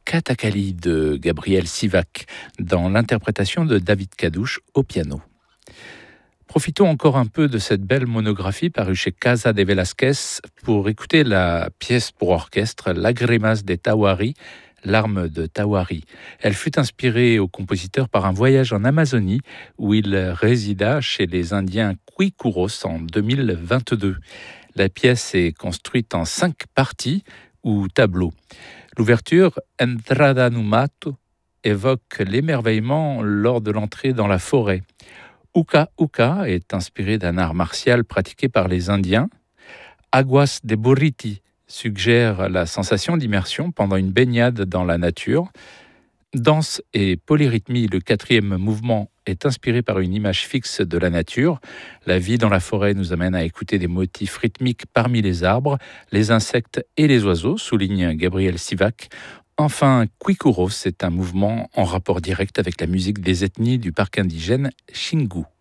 Katakali de Gabriel Sivac dans l'interprétation de David Cadouche au piano. Profitons encore un peu de cette belle monographie parue chez Casa de Velázquez pour écouter la pièce pour orchestre Lágrimas de Tawari, Larmes de Tawari. Elle fut inspirée au compositeur par un voyage en Amazonie où il résida chez les Indiens Quicuros en 2022. La pièce est construite en 5 parties ou tableaux. L'ouverture Entrada no Mato évoque l'émerveillement lors de l'entrée dans la forêt. Uka Uka est inspiré d'un art martial pratiqué par les Indiens. Aguas de Buriti suggère la sensation d'immersion pendant une baignade dans la nature. Danse et polyrythmie, le 4e mouvement, est inspiré par une image fixe de la nature. La vie dans la forêt nous amène à écouter des motifs rythmiques parmi les arbres, les insectes et les oiseaux, souligne Gabriel Sivac. Enfin, Quicuros est un mouvement en rapport direct avec la musique des ethnies du parc indigène Xingu.